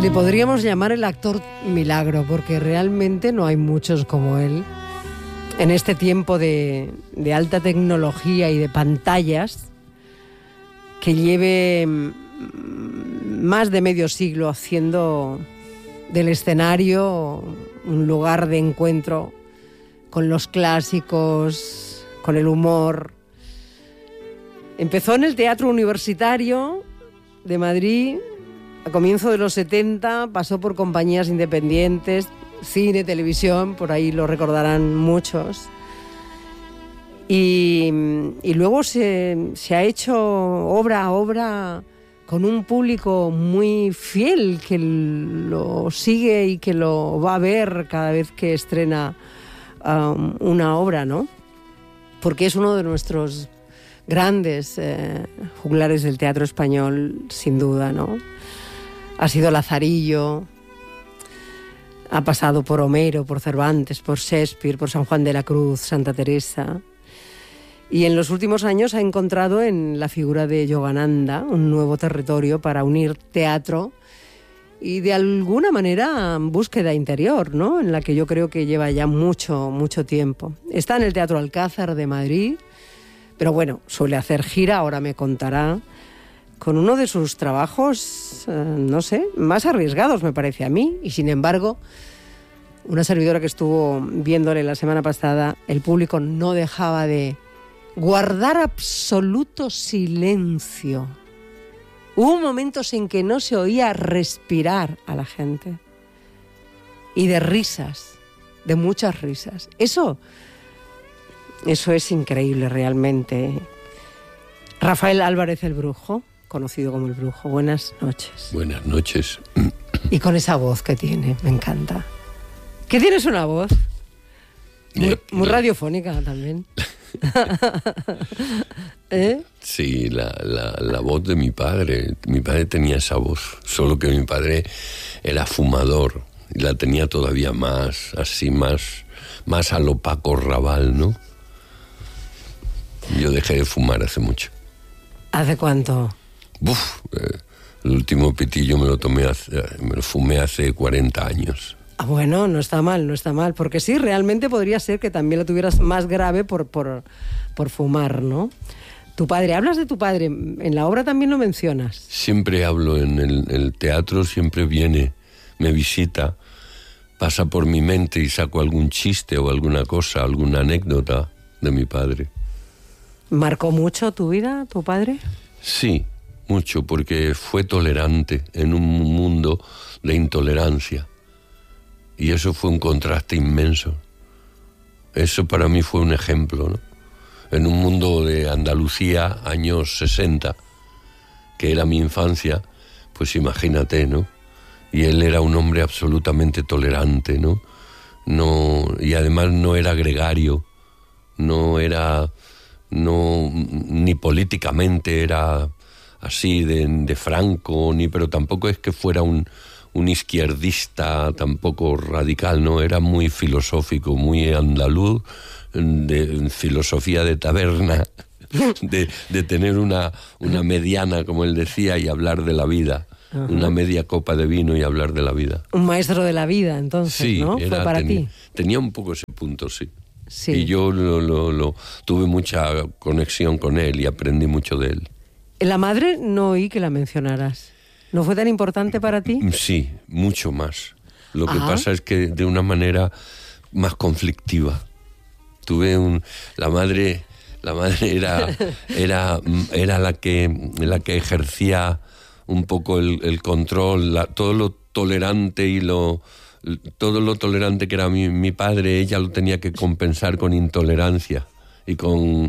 Le podríamos llamar el actor milagro, porque realmente no hay muchos como él. En este tiempo de alta tecnología y de pantallas, que lleve más de medio siglo haciendo del escenario un lugar de encuentro con los clásicos, con el humor. Empezó en el Teatro Universitario de Madrid a comienzos de los 70, pasó por compañías independientes, cine, televisión, por ahí lo recordarán muchos. Y luego se ha hecho obra a obra con un público muy fiel que lo sigue y que lo va a ver cada vez que estrena una obra, ¿no? Porque es uno de nuestros grandes juglares del teatro español, sin duda, ¿no? Ha sido Lazarillo, ha pasado por Homero, por Cervantes, por Shakespeare, por San Juan de la Cruz, Santa Teresa. Y en los últimos años ha encontrado en la figura de Yogananda un nuevo territorio para unir teatro y de alguna manera búsqueda interior, ¿no? En la que yo creo que lleva ya mucho tiempo. Está en el Teatro Alcázar de Madrid, pero bueno, suele hacer gira, ahora me contará, con uno de sus trabajos, no sé, más arriesgados me parece a mí, y sin embargo, una servidora que estuvo viéndole la semana pasada, el público no dejaba de guardar absoluto silencio. Hubo momentos en que no se oía respirar a la gente, y de risas, de muchas risas. Eso es increíble realmente. Rafael Álvarez el Brujo, conocido como el Brujo, buenas noches. Buenas noches. Y con esa voz que tiene, me encanta. ¿Qué tienes una voz? Muy radiofónica también. ¿Eh? Sí, la voz de mi padre. Mi padre tenía esa voz, solo que mi padre era fumador y la tenía todavía más, así más a lo Paco Rabanne, ¿no? Yo dejé de fumar hace mucho. ¿Hace cuánto? El último pitillo me lo fumé hace 40 años. Ah, bueno, no está mal, porque sí, realmente podría ser que también lo tuvieras más grave por fumar, ¿no? Tu padre, ¿hablas de tu padre? ¿En la obra también lo mencionas? Siempre hablo en el teatro, siempre viene, me visita, pasa por mi mente y saco algún chiste o alguna cosa, alguna anécdota de mi padre. ¿Marcó mucho tu vida, tu padre? Sí, mucho, porque fue tolerante en un mundo de intolerancia. Y eso fue un contraste inmenso. Eso para mí fue un ejemplo, ¿no? En un mundo de Andalucía, años 60, que era mi infancia, pues imagínate, ¿no? Y él era un hombre absolutamente tolerante, ¿no? Y además no era gregario, ni políticamente era así de franco, pero tampoco es que fuera un izquierdista tampoco radical, ¿no? Era muy filosófico, muy andaluz, de filosofía de taberna, de tener una mediana, como él decía, y hablar de la vida. Uh-huh. Una media copa de vino y hablar de la vida. Un maestro de la vida, entonces, sí, ¿no? Fue para ti. Tenía un poco ese punto, sí. Sí. Y yo tuve mucha conexión con él y aprendí mucho de él. La madre no oí que la mencionaras. ¿No fue tan importante para ti? Sí, mucho más. Lo que pasa es que de una manera más conflictiva. La madre era la que ejercía un poco el control, todo lo tolerante y todo lo tolerante que era mi padre, ella lo tenía que compensar con intolerancia y con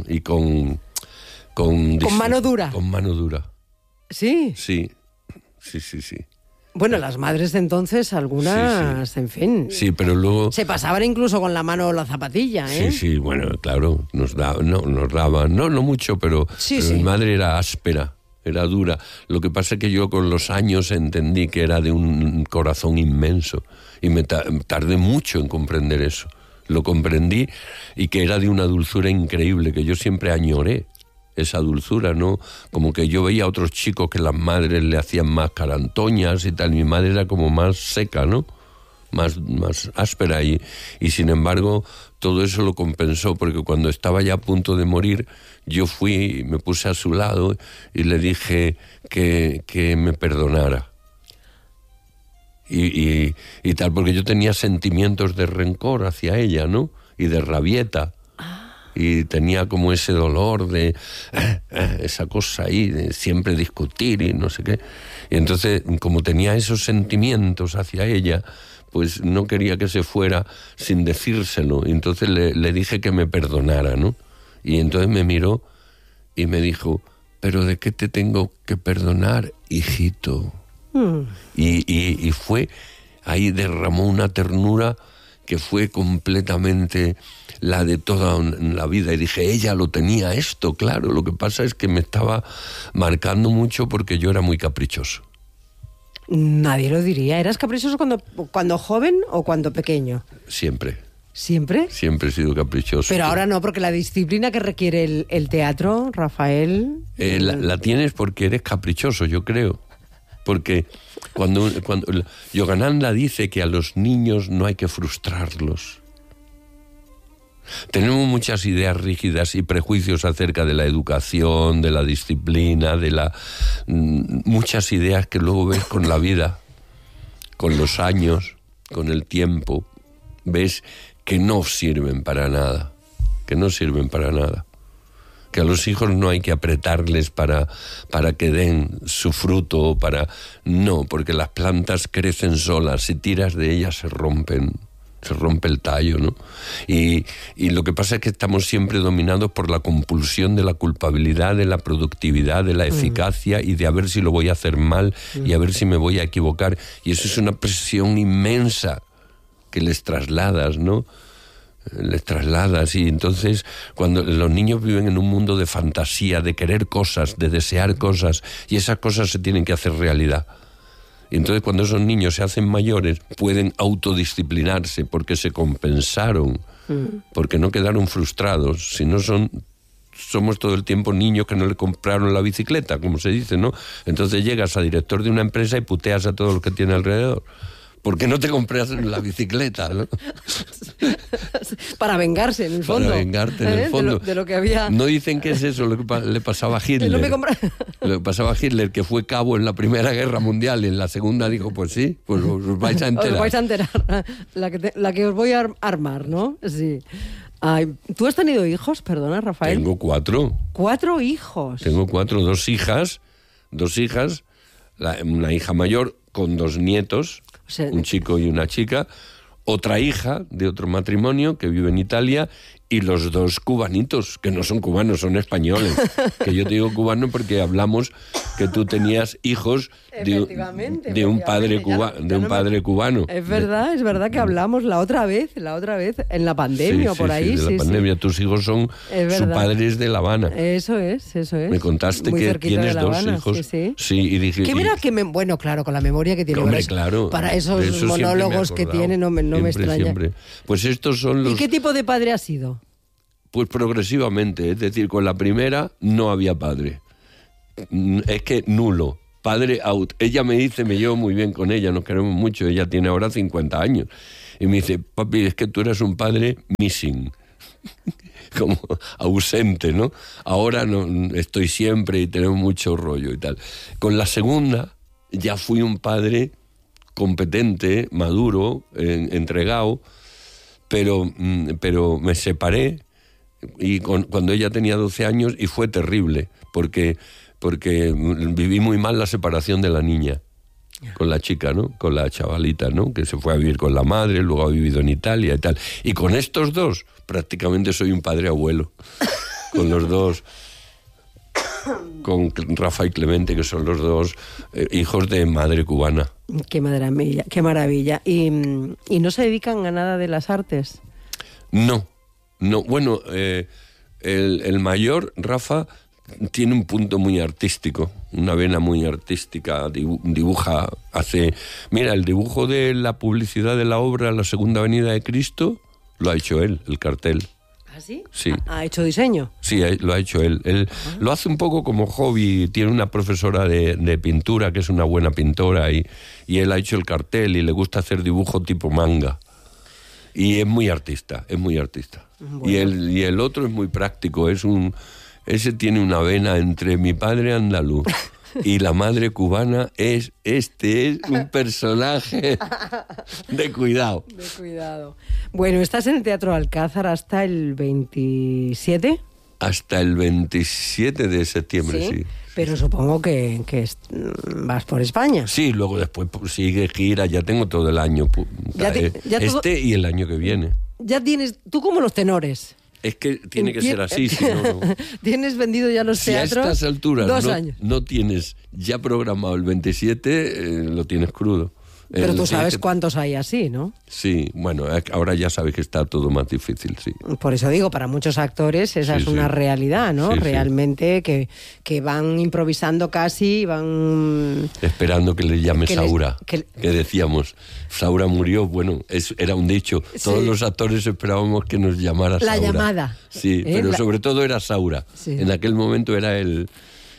mano dura. Con mano dura. ¿Sí? Sí. Bueno, las madres de entonces, algunas, sí. En fin. Sí, pero luego... Se pasaban incluso con la mano la zapatilla, ¿eh? Sí, bueno, claro, nos daban, no mucho, pero mi madre era áspera, era dura. Lo que pasa es que yo con los años entendí que era de un corazón inmenso y me tardé mucho en comprender eso. Lo comprendí y que era de una dulzura increíble que yo siempre añoré. esa dulzura, ¿no? Como que yo veía a otros chicos que las madres le hacían más carantoñas y tal, mi madre era como más seca, ¿no? Más áspera y sin embargo todo eso lo compensó, porque cuando estaba ya a punto de morir yo fui y me puse a su lado y le dije que me perdonara y tal, porque yo tenía sentimientos de rencor hacia ella, ¿no? Y de rabieta. Y tenía como ese dolor de esa cosa ahí, de siempre discutir y no sé qué. Y entonces, como tenía esos sentimientos hacia ella, pues no quería que se fuera sin decírselo. Y entonces le dije que me perdonara, ¿no? Y entonces me miró y me dijo, ¿pero de qué te tengo que perdonar, hijito? Y fue, ahí derramó una ternura que fue completamente la de toda la vida. Y dije, ella lo tenía esto, claro. Lo que pasa es que me estaba marcando mucho porque yo era muy caprichoso. Nadie lo diría. ¿Eras caprichoso cuando joven o cuando pequeño? Siempre. ¿Siempre? Siempre he sido caprichoso. Pero ahora no, porque la disciplina que requiere el teatro, Rafael... La tienes porque eres caprichoso, yo creo. Porque cuando Yogananda dice que a los niños no hay que frustrarlos. Tenemos muchas ideas rígidas y prejuicios acerca de la educación, de la disciplina, muchas ideas que luego ves con la vida, con los años, con el tiempo, ves que no sirven para nada, que a los hijos no hay que apretarles para que den su fruto, no, porque las plantas crecen solas, si tiras de ellas se rompe el tallo, ¿no? Y lo que pasa es que estamos siempre dominados por la compulsión de la culpabilidad, de la productividad, de la eficacia y de a ver si lo voy a hacer mal y a ver si me voy a equivocar. Y eso es una presión inmensa que les trasladas, ¿no? Y entonces cuando los niños viven en un mundo de fantasía, de querer cosas, de desear cosas, y esas cosas se tienen que hacer realidad. Y entonces cuando esos niños se hacen mayores pueden autodisciplinarse porque se compensaron, porque no quedaron frustrados. Si no somos todo el tiempo niños que no le compraron la bicicleta, como se dice, ¿no? Entonces llegas a director de una empresa y puteas a todo lo que tiene alrededor. ¿Por qué no te compras la bicicleta, no? Para vengarse, en el fondo. Para vengarte, en el fondo. De lo que había... No dicen que es eso lo que le pasaba a Hitler. No me lo que pasaba a Hitler, que fue cabo en la Primera Guerra Mundial y en la Segunda dijo, pues sí, pues os vais a enterar. Os vais a enterar. La que os voy a armar, ¿no? Sí. Ay, ¿tú has tenido hijos? Perdona, Rafael. Tengo 4. 4 hijos. Tengo 4, 2 hijas, una hija mayor con 2 nietos, o sea, un chico y una chica, otra hija de otro matrimonio que vive en Italia y los 2 cubanitos, que no son cubanos, son españoles. Que yo te digo cubano porque hablamos que tú tenías hijos de un padre cubano. Es verdad que hablamos la otra vez en la pandemia por ahí. Sí, de la pandemia. Tus hijos son su padre es de La Habana. Eso es. Me contaste muy que tienes 2 hijos. Sí, y dije... Bueno, claro, con la memoria que tiene. Hombre, claro. Para esos monólogos que tiene no me extraña. Siempre. Pues estos son los... ¿Y qué tipo de padre has sido? Pues progresivamente, es decir, con la primera no había padre. Es que nulo. Padre out. Ella me dice, me llevo muy bien con ella, nos queremos mucho, ella tiene ahora 50 años. Y me dice, papi, es que tú eres un padre missing. Como ausente, ¿no? Ahora no, estoy siempre y tenemos mucho rollo y tal. Con la segunda ya fui un padre competente, maduro, entregado, pero me separé y cuando ella tenía 12 años y fue terrible porque viví muy mal la separación de la niña con la chica, ¿no? Con la chavalita, ¿no? Que se fue a vivir con la madre, luego ha vivido en Italia y tal. Y con estos 2 prácticamente soy un padre abuelo. Con los 2, con Rafa y Clemente, que son los 2 hijos de madre cubana. Qué maravilla. ¿Y no se dedican a nada de las artes? No. Bueno, el mayor, Rafa, tiene un punto muy artístico, una vena muy artística, dibuja, mira, el dibujo de la publicidad de la obra La Segunda Venida de Cristo, lo ha hecho él, el cartel. ¿Ah, sí? Sí. ¿Ha hecho diseño? Sí, lo ha hecho él. Él lo hace un poco como hobby. Tiene una profesora de pintura que es una buena pintora y él ha hecho el cartel y le gusta hacer dibujo tipo manga. Y es muy artista, es muy artista. Bueno. Y el otro es muy práctico. Ese tiene una vena entre mi padre andaluz y la madre cubana. Este es un personaje de cuidado. De cuidado. Bueno, estás en el Teatro Alcázar hasta el 27. Hasta el 27 de septiembre, sí. Pero supongo que vas por España. Sí, luego después sigue gira, ya tengo todo el año. Y el año que viene. Ya tienes, tú como los tenores. Es que tiene que ser así, si no... Tienes vendido ya los teatros. Si a estas alturas 2 años. No tienes ya programado el 27, lo tienes crudo. Pero tú sabes cuántos hay así, ¿no? Sí, bueno, ahora ya sabes que está todo más difícil, sí. Por eso digo, para muchos actores esa es una realidad, ¿no? Sí, realmente que van improvisando casi, van... Esperando que le llame Saura, que decíamos. Saura murió, bueno, era un dicho. Todos los actores esperábamos que nos llamara Saura. La llamada. Sí, pero sobre todo era Saura. Sí. En aquel momento era el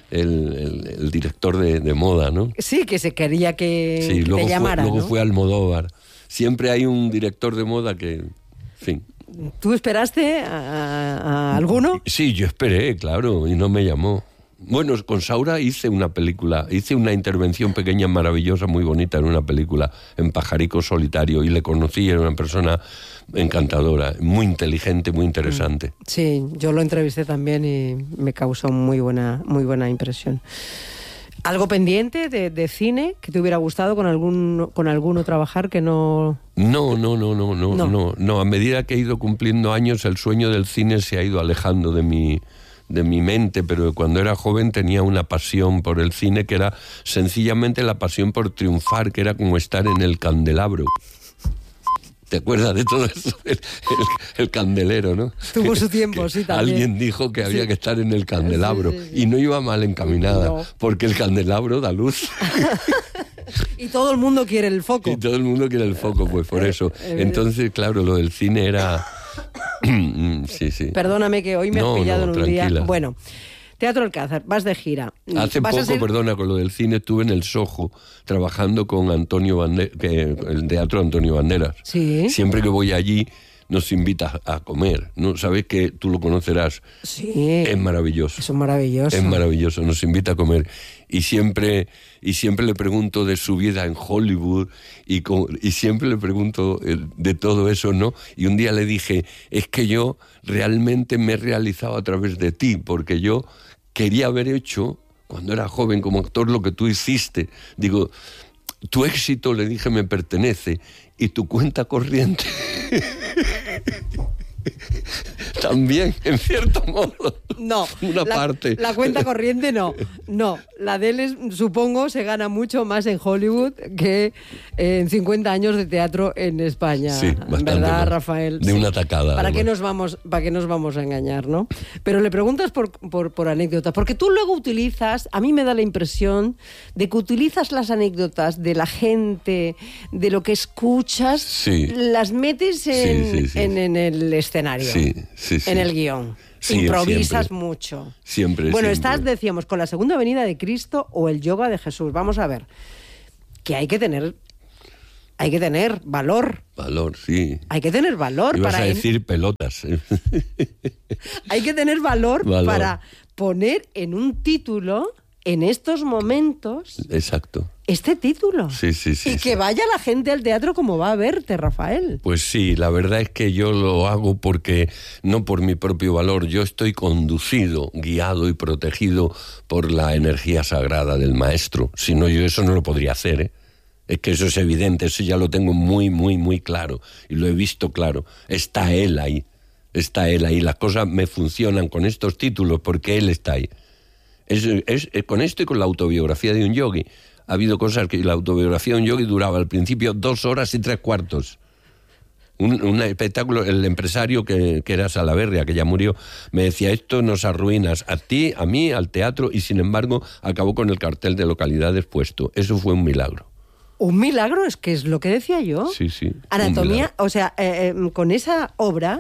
director de moda, ¿no? Sí, que se quería que te llamara, luego ¿no? fue Almodóvar. Siempre hay un director de moda que... En fin. ¿Tú esperaste a alguno? Sí, yo esperé, claro, y no me llamó. Bueno, con Saura hice una intervención pequeña, maravillosa, muy bonita en una película, en Pajarico Solitario, y le conocí, era una persona encantadora, muy inteligente, muy interesante. Sí, yo lo entrevisté también y me causó muy buena impresión. ¿Algo pendiente de cine que te hubiera gustado con alguno trabajar que no...? No. A medida que he ido cumpliendo años, el sueño del cine se ha ido alejando de mi mente, pero cuando era joven tenía una pasión por el cine que era sencillamente la pasión por triunfar, que era como estar en el candelabro. ¿Te acuerdas de todo eso? El candelero, ¿no? Tuvo su tiempo, sí, también. Alguien dijo que había que estar en el candelabro y no iba mal encaminada, porque el candelabro da luz. Y todo el mundo quiere el foco. Pues por eso. Entonces, claro, lo del cine era... sí. Perdóname que hoy me has pillado en un tranquila. día... Bueno, Teatro Alcázar, vas de gira. Hace poco, perdona, con lo del cine estuve en el Soho trabajando con Antonio Banderas, el Teatro Antonio Banderas. Sí. Siempre que voy allí nos invita a comer, ¿no? Sabes que tú lo conocerás. Sí. Es maravilloso. Es maravilloso. Es maravilloso, nos invita a comer. Y siempre le pregunto de su vida en Hollywood y siempre le pregunto de todo eso, ¿no? Y un día le dije, es que yo realmente me he realizado a través de ti, porque yo quería haber hecho, cuando era joven como actor, lo que tú hiciste. Digo, tu éxito, le dije, me pertenece, y tu cuenta corriente también, en cierto modo. No, parte. La cuenta corriente no. La de él, supongo, se gana mucho más en Hollywood que en 50 años de teatro en España. Sí, bastante. ¿Verdad, más. Rafael? De una tacada. ¿Para qué nos vamos a engañar, no? Pero le preguntas por anécdotas, porque tú luego utilizas, a mí me da la impresión de que utilizas las anécdotas de la gente, de lo que escuchas, las metes en el escenario, en el guión. Sí, improvisas mucho. Siempre. Bueno, estás, decíamos, con la Segunda Venida de Cristo o el Yoga de Jesús. Vamos a ver, que hay que tener valor. Valor, sí. Hay que tener valor. Ibas a decir pelotas. Hay que tener valor para poner en un título, en estos momentos... Exacto. Este título. Sí. Y que vaya la gente al teatro como va a verte, Rafael. Pues sí, la verdad es que yo lo hago porque, no por mi propio valor, yo estoy conducido, guiado y protegido por la energía sagrada del maestro. Si no, yo eso no lo podría hacer, ¿eh? Es que eso es evidente, eso ya lo tengo muy, muy, muy claro. Y lo he visto claro. Está él ahí. Las cosas me funcionan con estos títulos porque él está ahí. Es con esto y con la autobiografía de un yogi. Ha habido cosas que la autobiografía de un yogi duraba al principio 2 horas y 3/4. Un espectáculo, el empresario que era Salaverria, que ya murió, me decía, esto nos arruinas a ti, a mí, al teatro, y sin embargo acabó con el cartel de localidades puesto. Eso fue un milagro. ¿Un milagro? Es que es lo que decía yo. Sí. Anatomía, o sea, con esa obra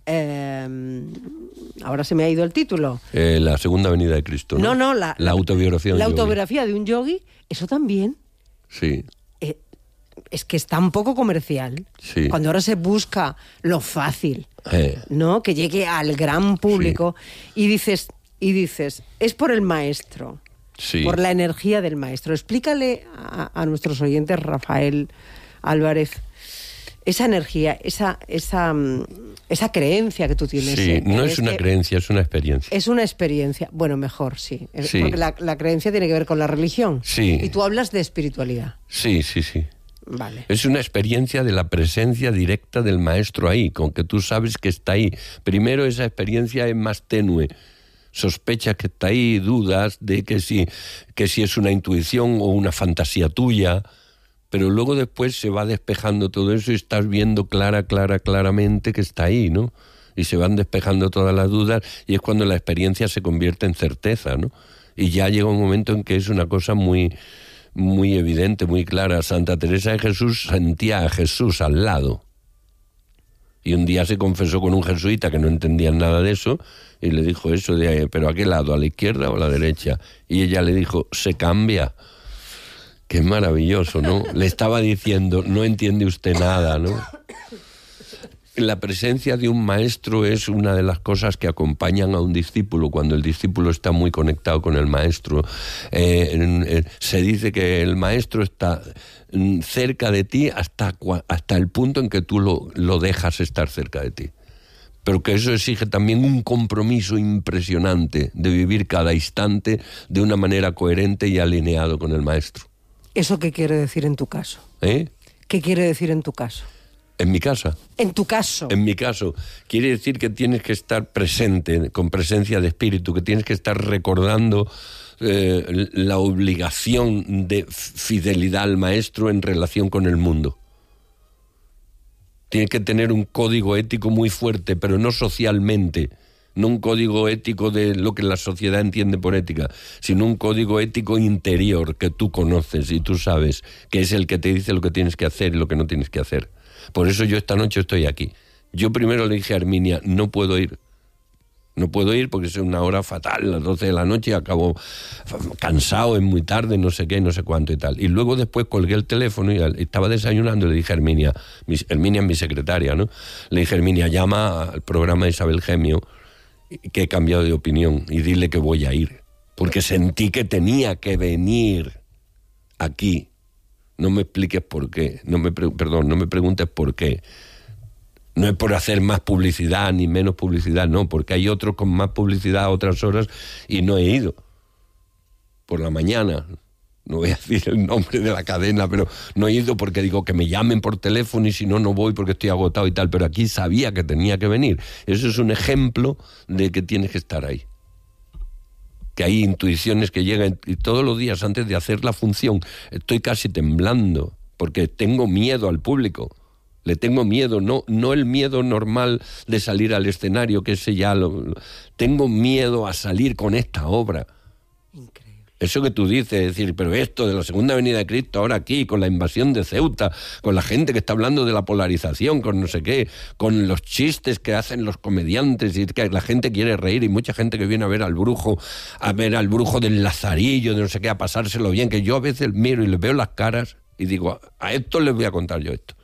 ahora se me ha ido el título. La segunda venida de Cristo, ¿no? No, la autobiografía de un La yogui. autobiografía de un yogui, eso también. Sí. Es que está un poco comercial. Sí. Cuando ahora se busca lo fácil, ¿no? Que llegue al gran público, y dices, es por el maestro, Sí. por la energía del maestro. Explícale a nuestros oyentes, Rafael Álvarez, esa energía, esa creencia que tú tienes. Sí, no es una creencia, es una experiencia. Es una experiencia. Bueno, mejor, sí. Sí. Porque la creencia tiene que ver con la religión. Sí. Y tú hablas de espiritualidad. Sí. Vale. Es una experiencia de la presencia directa del maestro ahí, con que tú sabes que está ahí. Primero esa experiencia es más tenue. Sospechas que está ahí, dudas de que si es una intuición o una fantasía tuya, pero luego después se va despejando todo eso y estás viendo claramente que está ahí, ¿no? Y se van despejando todas las dudas y es cuando la experiencia se convierte en certeza, ¿no? Y ya llega un momento en que es una cosa muy evidente, muy clara. Santa Teresa de Jesús sentía a Jesús al lado. Y un día se confesó con un jesuita que no entendía nada de eso y le dijo eso de, ¿pero a qué lado? ¿A la izquierda o a la derecha? Y ella le dijo, se cambia. Qué maravilloso, ¿no? Le estaba diciendo, no entiende usted nada, ¿no? La presencia de un maestro es una de las cosas que acompañan a un discípulo. Cuando el discípulo está muy conectado con el maestro, se dice que el maestro está cerca de ti hasta el punto en que tú lo dejas estar cerca de ti. Pero que eso exige también un compromiso impresionante de vivir cada instante de una manera coherente y alineado con el maestro. ¿Eso qué quiere decir en tu caso? ¿Qué quiere decir en tu caso? ¿En mi casa? En tu caso. En mi caso. Quiere decir que tienes que estar presente, con presencia de espíritu, que tienes que estar recordando la obligación de fidelidad al maestro en relación con el mundo. Tienes que tener un código ético muy fuerte, pero no socialmente, no un código ético de lo que la sociedad entiende por ética, sino un código ético interior que tú conoces y tú sabes, que es el que te dice lo que tienes que hacer y lo que no tienes que hacer. Por eso yo esta noche estoy aquí. Yo primero le dije a Herminia, no puedo ir. No puedo ir porque es una hora fatal, las 12 de la noche, y acabo cansado, es muy tarde, no sé qué, no sé cuánto y tal. Y luego después colgué el teléfono y estaba desayunando y le dije a Herminia es mi secretaria, ¿no? Le dije, Herminia, llama al programa de Isabel Gemio, que he cambiado de opinión, y dile que voy a ir. Porque sentí que tenía que venir aquí. No me expliques por qué, no me preguntes por qué. No es por hacer más publicidad ni menos publicidad, no, porque hay otros con más publicidad a otras horas y no he ido. Por la mañana, no voy a decir el nombre de la cadena, pero no he ido porque digo que me llamen por teléfono y si no, no voy porque estoy agotado y tal, pero aquí sabía que tenía que venir. Eso es un ejemplo de que tienes que estar ahí. Que hay intuiciones que llegan y todos los días antes de hacer la función estoy casi temblando porque tengo miedo al público. Le tengo miedo, no el miedo normal de salir al escenario, que ese ya tengo miedo a salir con esta obra. Increíble. Eso que tú dices, es decir, pero esto de la segunda venida de Cristo ahora aquí, con la invasión de Ceuta, con la gente que está hablando de la polarización, con no sé qué, con los chistes que hacen los comediantes y que la gente quiere reír y mucha gente que viene a ver al brujo del Lazarillo, de no sé qué, a pasárselo bien, que yo a veces miro y les veo las caras y digo, a esto les voy a contar yo esto.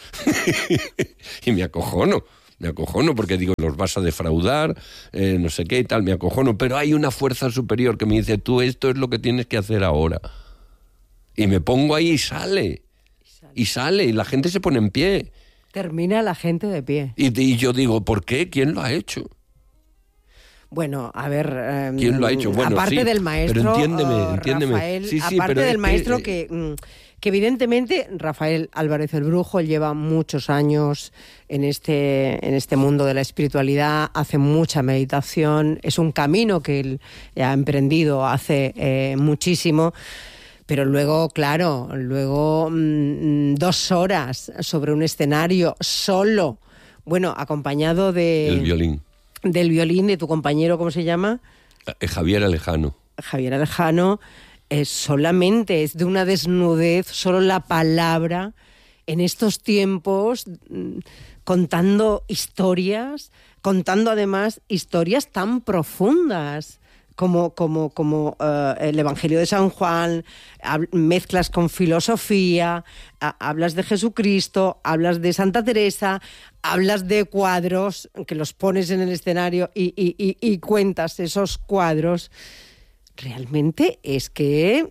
Y me acojono porque digo, los vas a defraudar, no sé qué y tal, me acojono, pero hay una fuerza superior que me dice, tú esto es lo que tienes que hacer ahora. Y me pongo ahí y sale, y la gente se pone en pie. Termina la gente de pie. Y yo digo, ¿por qué? ¿Quién lo ha hecho? Bueno, a ver... ¿quién lo ha hecho? Bueno, aparte sí, del maestro, pero entiéndeme. Rafael, Sí, aparte pero del maestro que evidentemente Rafael Álvarez el Brujo lleva muchos años en este mundo de la espiritualidad, hace mucha meditación, es un camino que él ha emprendido hace muchísimo. Pero luego, claro, 2 horas sobre un escenario solo, bueno, acompañado El violín. Del violín de tu compañero, ¿cómo se llama? Javier Alejano. Javier Alejano, solamente es de una desnudez, solo la palabra en estos tiempos, contando historias, contando además historias tan profundas como el Evangelio de San Juan, mezclas con filosofía, hablas de Jesucristo, hablas de Santa Teresa, hablas de cuadros que los pones en el escenario y cuentas esos cuadros. Realmente es que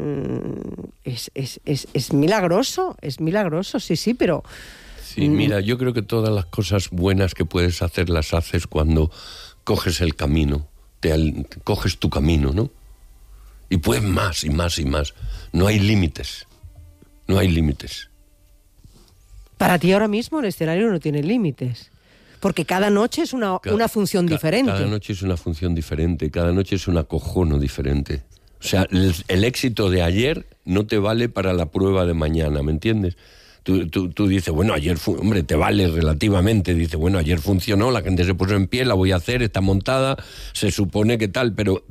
es milagroso, sí, pero... Sí, mira, yo creo que todas las cosas buenas que puedes hacer las haces cuando coges el camino, coges tu camino, ¿no? Y puedes más y más y más. No hay límites, no hay límites. Para ti ahora mismo el escenario no tiene límites. Porque cada noche es una función diferente. Cada noche es una función diferente, cada noche es un acojono diferente. O sea, el éxito de ayer no te vale para la prueba de mañana, ¿me entiendes? Tú dices, bueno, ayer hombre, te vale relativamente. Dices, bueno, ayer funcionó, la gente se puso en pie, la voy a hacer, está montada, se supone que tal, pero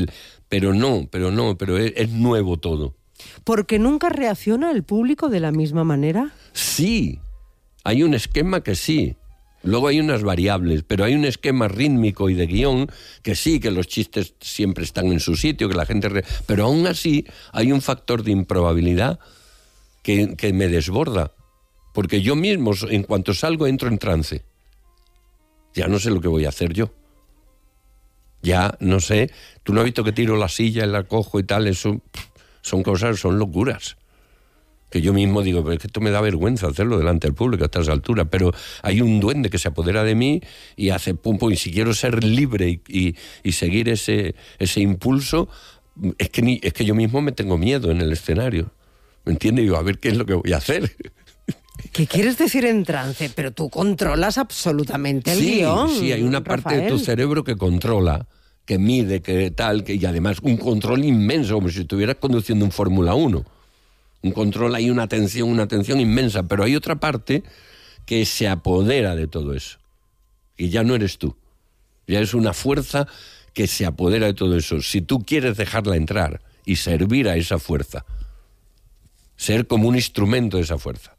es nuevo todo. ¿Porque nunca reacciona el público de la misma manera? Sí, hay un esquema que sí. Luego hay unas variables, pero hay un esquema rítmico y de guión que sí, que los chistes siempre están en su sitio, que la gente... Pero aún así hay un factor de improbabilidad que me desborda. Porque yo mismo, en cuanto salgo, entro en trance. Ya no sé lo que voy a hacer yo. Ya no sé. Tú no has visto que tiro la silla, la cojo y tal. Eso son cosas, son locuras. Que yo mismo digo, pero es que esto me da vergüenza hacerlo delante del público a estas alturas, pero hay un duende que se apodera de mí y hace pum pum, y si quiero ser libre y seguir ese impulso, es que yo mismo me tengo miedo en el escenario, ¿me entiendes? Y digo, a ver qué es lo que voy a hacer. ¿Qué quieres decir en trance? Pero tú controlas absolutamente el guión. Sí, hay una parte de tu cerebro que controla, que mide, que tal, y además un control inmenso, como si estuvieras conduciendo un Fórmula 1. Un control, hay una atención inmensa, pero hay otra parte que se apodera de todo eso. Y ya no eres tú. Ya es una fuerza que se apodera de todo eso. Si tú quieres dejarla entrar y servir a esa fuerza, ser como un instrumento de esa fuerza.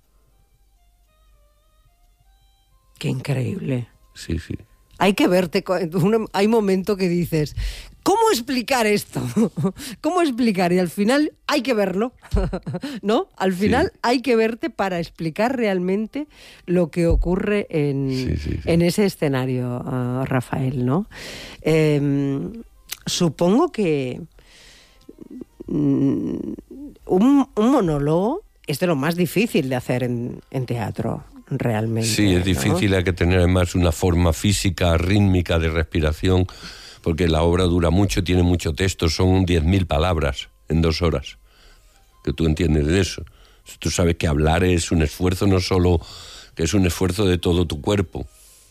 Qué increíble. Sí, sí. Hay que verte, hay momentos que dices, ¿cómo explicar esto? ¿Cómo explicar? Y al final hay que verlo, ¿no? Al final hay que verte para explicar realmente lo que ocurre en ese escenario, Rafael, ¿no? Supongo que un monólogo es de lo más difícil de hacer en teatro. Realmente. Sí, es difícil, ¿no? Hay que tener además una forma física, rítmica de respiración, porque la obra dura mucho, tiene mucho texto, son 10.000 palabras en 2 horas. Que tú entiendes de eso. Tú sabes que hablar es un esfuerzo, no solo que es un esfuerzo de todo tu cuerpo.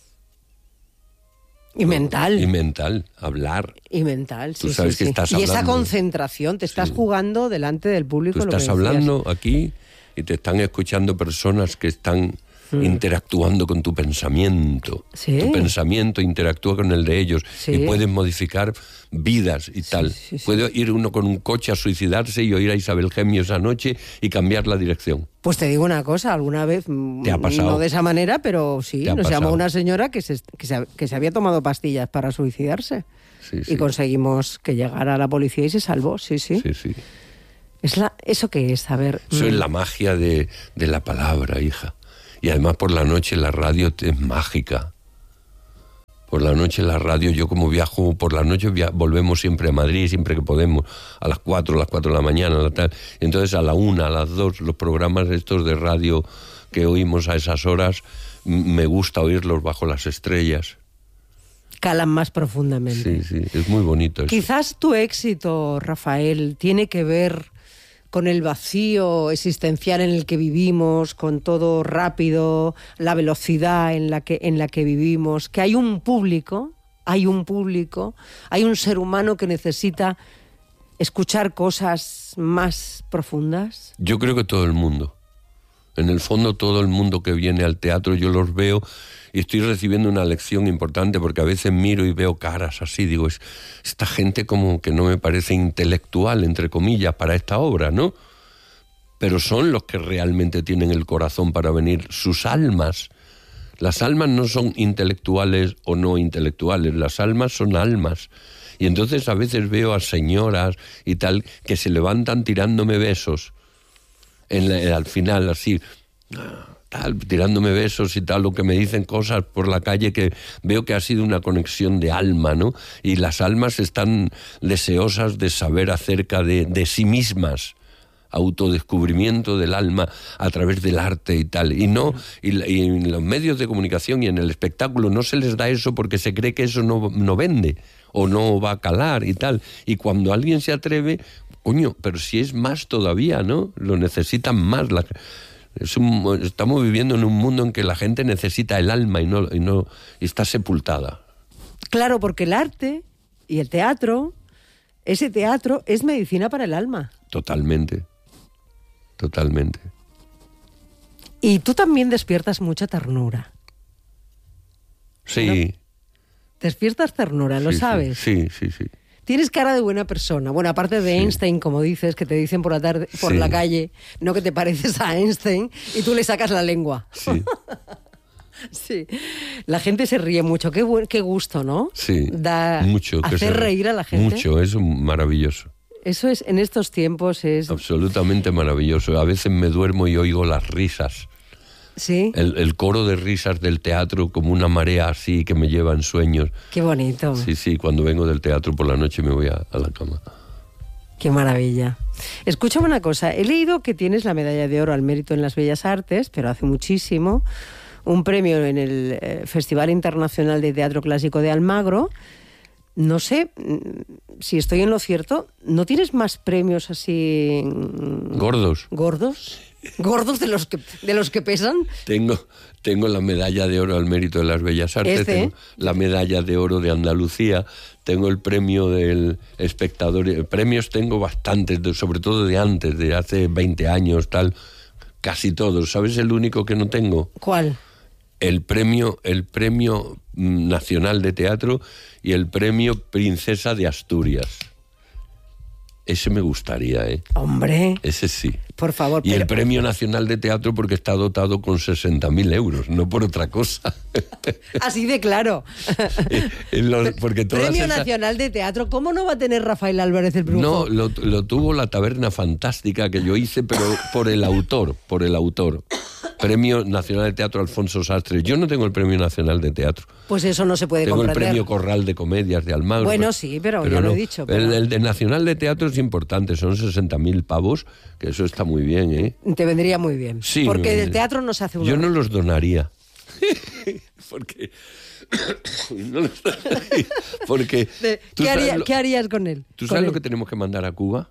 Y mental. Y mental, hablar. Y mental, sí. Tú sabes que estás hablando. Y esa concentración, te estás jugando delante del público. Tú estás hablando aquí y te están escuchando personas que están interactuando con tu pensamiento. Sí. Tu pensamiento interactúa con el de ellos y pueden modificar vidas y tal. Sí. Puede ir uno con un coche a suicidarse y oír a Isabel Gemio esa noche y cambiar la dirección. Pues te digo una cosa, alguna vez, ¿te ha pasado? No de esa manera, pero sí, nos llamó una señora que se había tomado pastillas para suicidarse. Sí. Y conseguimos que llegara la policía y se salvó, sí. ¿Eso qué es? A ver. Eso es la magia de la palabra, hija. Y además por la noche la radio es mágica. Por la noche la radio, yo como viajo por la noche, volvemos siempre a Madrid, siempre que podemos, a las 4 de la mañana, y entonces a la 1, a las 2, los programas estos de radio que oímos a esas horas, me gusta oírlos bajo las estrellas. Calan más profundamente. Sí, es muy bonito eso. Quizás tu éxito, Rafael, tiene que ver con el vacío existencial en el que vivimos, con todo rápido, la velocidad en la que vivimos, que hay un público, hay un ser humano que necesita escuchar cosas más profundas. Yo creo que todo el mundo. En el fondo todo el mundo que viene al teatro yo los veo y estoy recibiendo una lección importante porque a veces miro y veo caras así, digo, esta gente como que no me parece intelectual, entre comillas, para esta obra, ¿no? pero son los que realmente tienen el corazón para venir, sus almas. Las almas no son intelectuales o no intelectuales, las almas son almas. Y entonces a veces veo a señoras y tal que se levantan tirándome besos al final, así, tal, tirándome besos y tal, o que me dicen cosas por la calle que veo que ha sido una conexión de alma, ¿no? Y las almas están deseosas de saber acerca de sí mismas, autodescubrimiento del alma a través del arte y tal. Y en los medios de comunicación y en el espectáculo no se les da eso porque se cree que eso no vende o no va a calar y tal. Y cuando alguien se atreve, coño, pero si es más todavía, ¿no? Lo necesitan más. Estamos viviendo en un mundo en que la gente necesita el alma y está sepultada. Claro, porque el arte y el teatro, ese teatro es medicina para el alma. Totalmente. Y tú también despiertas mucha ternura. Sí. ¿No? Despiertas ternura, ¿lo sabes? Sí. Tienes cara de buena persona. Bueno, aparte de Einstein, como dices, que te dicen por la calle, no que te pareces a Einstein, y tú le sacas la lengua. Sí. Sí. La gente se ríe mucho. Qué gusto, ¿no? Sí. Mucho. Hacer reír a la gente. Mucho, es maravilloso. Eso es, en estos tiempos es... Absolutamente maravilloso. A veces me duermo y oigo las risas. Sí. El coro de risas del teatro, como una marea así que me lleva en sueños. Qué bonito. Sí, cuando vengo del teatro por la noche me voy a la cama. Qué maravilla. Escúchame una cosa, he leído que tienes la medalla de oro al mérito en las Bellas Artes, pero hace muchísimo, un premio en el Festival Internacional de Teatro Clásico de Almagro. No sé si estoy en lo cierto, ¿no tienes más premios así... ¿Gordos? ¿Gordos? ¿Gordos de los que pesan? Tengo la medalla de oro al mérito de las Bellas Artes, tengo la medalla de oro de Andalucía, tengo el premio del espectador. Premios tengo bastantes, sobre todo de antes, de hace 20 años, tal, casi todos. ¿Sabes el único que no tengo? ¿Cuál? El premio Nacional de Teatro y el premio Princesa de Asturias. Ese me gustaría, ¿eh? Hombre. Ese sí. Por favor. Y el Premio Nacional de Teatro porque está dotado con 60.000 euros, no por otra cosa. Así de claro. Porque Premio Nacional de Teatro, ¿cómo no va a tener Rafael Álvarez el Brujo? No, lo tuvo la Taberna Fantástica que yo hice, pero por el autor. Premio Nacional de Teatro Alfonso Sastre. Yo no tengo el Premio Nacional de Teatro. Pues eso no se puede comprender. Tengo el Premio Corral de Comedias de Almagro. Bueno, sí, pero ya lo he dicho. Pero... El de Nacional de Teatro es importante, son 60.000 pavos, que eso está muy bien, ¿eh? Te vendría muy bien. Sí. Porque del teatro no se hace uno. Yo no los donaría. Porque... no los donaría. Porque... ¿Qué harías con él? ¿Tú sabes lo que tenemos que mandar a Cuba?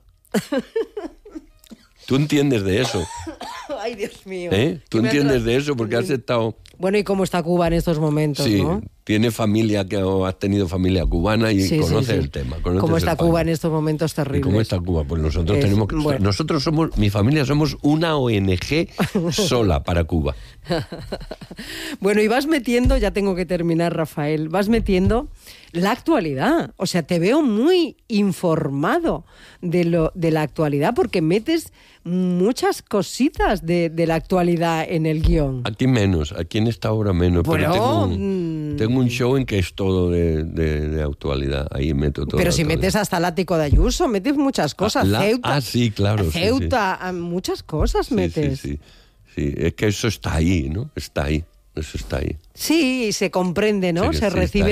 ¿Tú entiendes de eso? Ay, Dios mío. ¿Tú entiendes de eso? Porque has estado... Bueno, ¿y cómo está Cuba en estos momentos, sí, no? Tiene familia, has tenido familia cubana y conoces el tema. ¿Cómo está Cuba en estos momentos terribles? ¿Y cómo está Cuba? Pues nosotros tenemos que... Bueno. Nosotros somos, mi familia somos una ONG sola para Cuba. Bueno, y vas metiendo, ya tengo que terminar, Rafael, vas metiendo la actualidad. O sea, te veo muy informado de la actualidad porque metes muchas cositas de la actualidad en el guión. Aquí menos, aquí en esta obra menos, Bueno, pero tengo un show en que es todo de actualidad, ahí meto todo. Pero si metes hasta el ático de Ayuso, metes muchas cosas, Ceuta. Sí, claro. Ceuta, sí. Muchas cosas metes. Sí, es que eso está ahí, ¿no? Está ahí, eso está ahí. Sí, se comprende, ¿no? Sí, se recibe